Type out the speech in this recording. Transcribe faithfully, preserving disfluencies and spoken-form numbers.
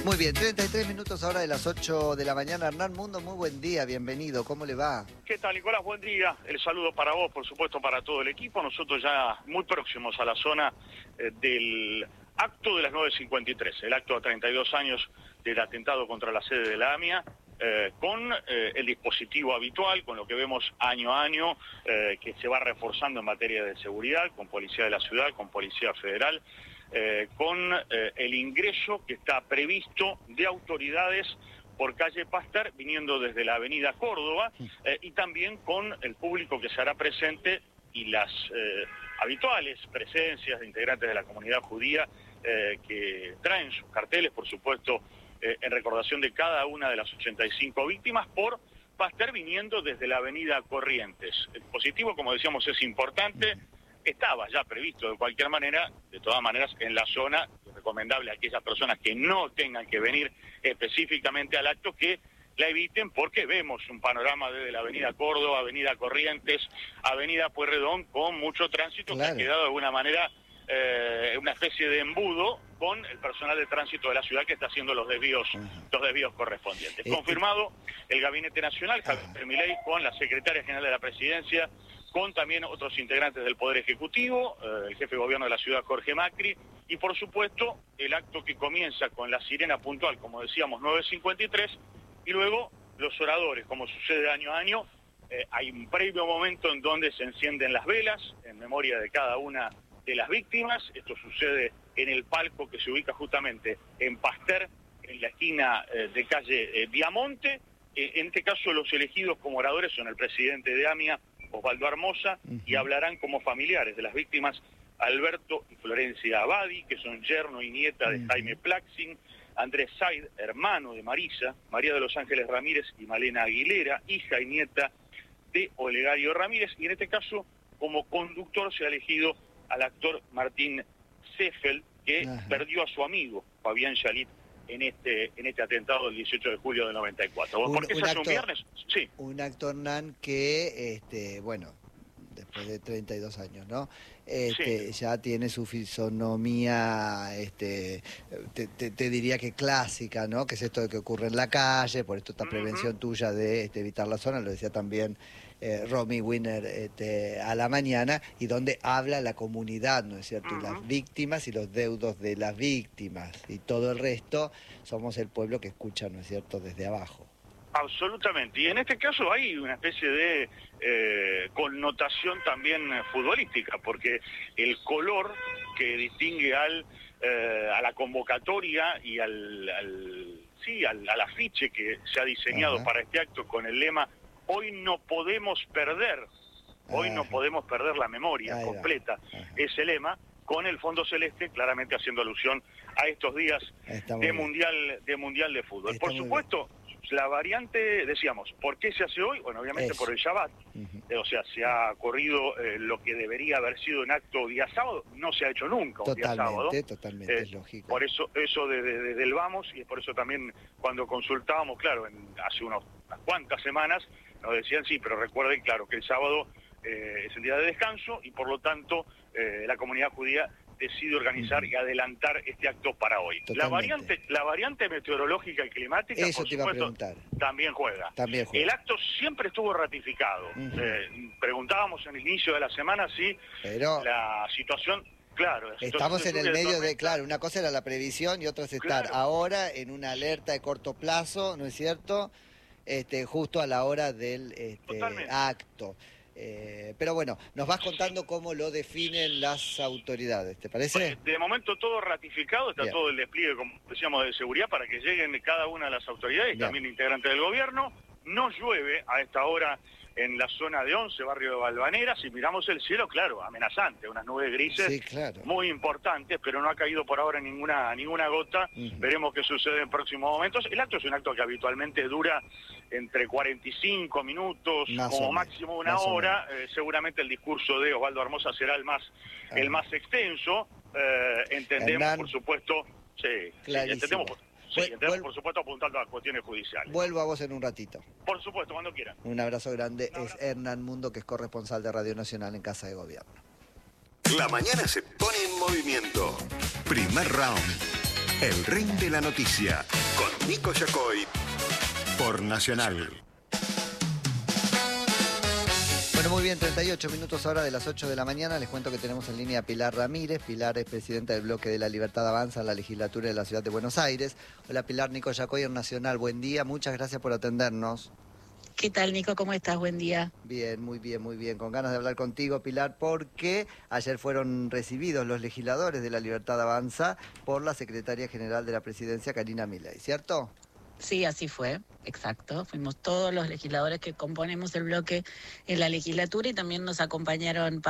Muy bien, treinta y tres minutos ahora de las ocho de la mañana. Hernán Mundo, muy buen día, bienvenido, ¿cómo le va? ¿Qué tal, Nicolás? Buen día. El saludo para vos, por supuesto, para todo el equipo. Nosotros ya muy próximos a la zona eh, del acto de las nueve cincuenta y tres, el acto a treinta y dos años del atentado contra la sede de la AMIA, eh, con eh, el dispositivo habitual, con lo que vemos año a año, eh, que se va reforzando en materia de seguridad, con Policía de la Ciudad, con Policía Federal, eh, con eh, el ingreso que está previsto de autoridades por calle Pastar, viniendo desde la avenida Córdoba, eh, y también con el público que se hará presente y las eh, habituales presencias de integrantes de la comunidad judía eh, que traen sus carteles, por supuesto, eh, en recordación de cada una de las ochenta y cinco víctimas, por Pastar viniendo desde la avenida Corrientes. El dispositivo, como decíamos, es importante, estaba ya previsto de cualquier manera, de todas maneras, en la zona, es recomendable a aquellas personas que no tengan que venir específicamente al acto que la eviten, porque vemos un panorama desde la avenida Córdoba, avenida Corrientes, avenida Pueyrredón, con mucho tránsito, claro, que ha quedado de alguna manera eh, una especie de embudo con el personal de tránsito de la ciudad que está haciendo los desvíos, uh-huh. los desvíos correspondientes. Este... Confirmado el Gabinete Nacional, Javier Milei, con la Secretaria General de la Presidencia, con también otros integrantes del Poder Ejecutivo, eh, el jefe de gobierno de la ciudad, Jorge Macri, y por supuesto el acto que comienza con la sirena puntual, como decíamos, nueve cincuenta y tres, y luego los oradores, como sucede año a año. Eh, hay un previo momento en donde se encienden las velas en memoria de cada una de las víctimas. Esto sucede en el palco que se ubica justamente en Pasteur, en la esquina eh, de calle eh, Viamonte. Eh, en este caso los elegidos como oradores son el presidente de AMIA, Osvaldo Armosa, uh-huh. y hablarán como familiares de las víctimas Alberto y Florencia Abadi, que son yerno y nieta de uh-huh. Jaime Plaxin, Andrés Said, hermano de Marisa, María de los Ángeles Ramírez y Malena Aguilera, hija y nieta de Olegario Ramírez, y en este caso como conductor se ha elegido al actor Martín Seffel, que uh-huh. perdió a su amigo Fabián Yalit en este en este atentado del dieciocho de julio del noventa y cuatro. ¿Por qué se hace un viernes? Sí. Un actor, Hernán, que, este, bueno, después de treinta y dos años, ¿no? Este, sí. Ya tiene su fisonomía, este, te, te, te diría que clásica, ¿no? Que es esto de que ocurre en la calle, por esto esta prevención uh-huh. tuya de este, evitar la zona, lo decía también eh, Romy Wiener este, a la mañana, y donde habla la comunidad, ¿no es cierto? Uh-huh. Y las víctimas y los deudos de las víctimas, y todo el resto somos el pueblo que escucha, ¿no es cierto?, desde abajo. Absolutamente, y en este caso hay una especie de eh, connotación también futbolística, porque el color que distingue al eh, a la convocatoria y al, al sí al, al afiche que se ha diseñado uh-huh. para este acto con el lema "Hoy no podemos perder", hoy uh-huh. no podemos perder la memoria Ahí completa, uh-huh. ese lema, con el fondo celeste, claramente haciendo alusión a estos días de mundial, de mundial de fútbol. Está Por supuesto, la variante, decíamos, ¿por qué se hace hoy? Bueno, obviamente Eso. por el Shabbat, uh-huh. eh, o sea, se ha corrido eh, lo que debería haber sido un acto día sábado, no se ha hecho nunca un totalmente, día sábado. Totalmente, eh, es lógico. Por eso, eso desde de, de, del vamos, y es por eso también cuando consultábamos, claro, en, hace unos, unas cuantas semanas, nos decían, sí, pero recuerden, claro, que el sábado eh, es el día de descanso, y por lo tanto eh, la comunidad judía decide organizar y adelantar este acto para hoy. La variante, la variante meteorológica y climática, Eso por te iba supuesto, a preguntar. También juega. También juega. El acto siempre estuvo ratificado. Uh-huh. eh, preguntábamos en el inicio de la semana si Pero... la situación... Claro, estamos en el medio de, claro, una cosa era la previsión y otra es estar claro. ahora en una alerta de corto plazo, ¿no es cierto? Este, justo a la hora del este, acto. Eh, pero bueno, nos vas contando cómo lo definen las autoridades, ¿te parece? De momento todo ratificado, está Bien. todo el despliegue, como decíamos, de seguridad para que lleguen cada una de las autoridades, Bien. también integrantes del gobierno. No llueve a esta hora en la zona de Once, barrio de Valvanera. Si miramos el cielo, claro, amenazante, unas nubes grises sí, claro. muy importantes, pero no ha caído por ahora ninguna ninguna gota. Uh-huh. Veremos qué sucede en próximos momentos. El acto es un acto que habitualmente dura entre cuarenta y cinco minutos, más como máximo una hora. Eh, seguramente el discurso de Osvaldo Armosa será el más, uh-huh. el más extenso. Eh, entendemos, Hernán, por supuesto, sí, sí entendemos. Sí, entonces, por supuesto, apuntando a cuestiones judiciales. Vuelvo a vos en un ratito. Por supuesto, cuando quieran. Un abrazo grande. Un abrazo. Es Hernán Mundo, que es corresponsal de Radio Nacional en Casa de Gobierno. La mañana se pone en movimiento. Primer round. El Ring de la Noticia, con Nico Yacoy, por Nacional. Bueno, muy bien, treinta y ocho minutos ahora de las ocho de la mañana. Les cuento que tenemos en línea a Pilar Ramírez. Pilar es presidenta del bloque de la Libertad Avanza en la legislatura de la Ciudad de Buenos Aires. Hola Pilar, Nico Yacoy en Nacional. Buen día, muchas gracias por atendernos. ¿Qué tal, Nico? ¿Cómo estás? Buen día. Bien, muy bien, muy bien. Con ganas de hablar contigo, Pilar, porque ayer fueron recibidos los legisladores de la Libertad Avanza por la secretaria general de la Presidencia, Karina Milei, ¿cierto? Sí, así fue, exacto. Fuimos todos los legisladores que componemos el bloque en la legislatura y también nos acompañaron